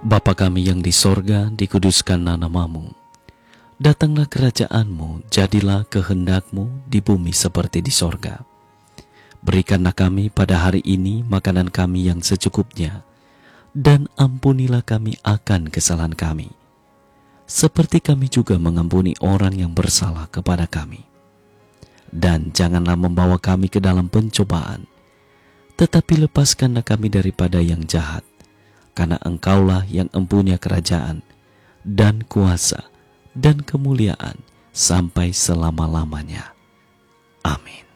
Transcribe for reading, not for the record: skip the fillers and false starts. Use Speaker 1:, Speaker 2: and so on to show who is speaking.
Speaker 1: Bapa kami yang di sorga, dikuduskanlah namamu. Datanglah kerajaanmu, jadilah kehendakmu di bumi seperti di sorga. Berikanlah kami pada hari ini makanan kami yang secukupnya, dan ampunilah kami akan kesalahan kami, seperti kami juga mengampuni orang yang bersalah kepada kami. Dan janganlah membawa kami ke dalam pencobaan, tetapi lepaskanlah kami daripada yang jahat. Karena Engkaulah yang empunya kerajaan dan kuasa dan kemuliaan sampai selama-lamanya. Amin.